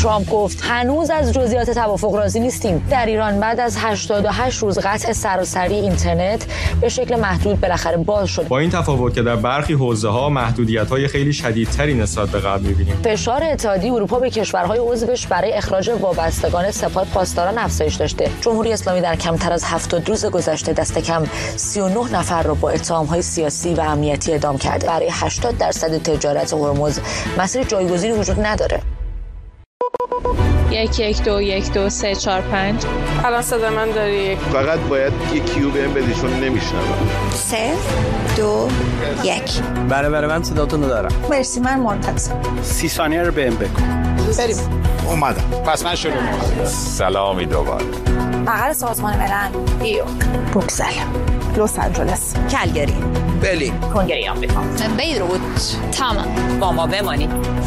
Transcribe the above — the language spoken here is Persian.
ترامپ گفت هنوز از جزئیات توافق راضی نیستیم. در ایران بعد از 88 روز قطع سراسری اینترنت به شکل محدود بالاخره باز شد. با این تفاوت که در برخی حوزه‌ها محدودیت‌های خیلی شدیدتری نسبت به قبل می‌بینیم. فشار اتحادیه اروپا به کشورهای عضوش برای اخراج وابستگان سپاه پاسداران افزایش داشته. جمهوری اسلامی در کمتر از 70 روز گذشته دست کم 39 نفر را با اتهام‌های سیاسی و امنیتی اعدام کرده. برای 80% تجارت هرمز مسیر جایگزینی وجود نداره. 1 1 2 1 2 3 4 5. الان صدا من داری. فقط باید یه کیو بهم بدی چون نمیشنوم. 3 2 1. بله من صداتون رو دارم. مرسی من منتظرم. 30 ثانیه رو بهم بگو. بریم. اومدم. پس من شروع می‌کنم. سلامی دوباره. مقر سازمان ملل نیویورک، بروکسل، لس آنجلس، کلگری، برلین، کنگره آمریکا، بیروت. تمام. با ما بمانید.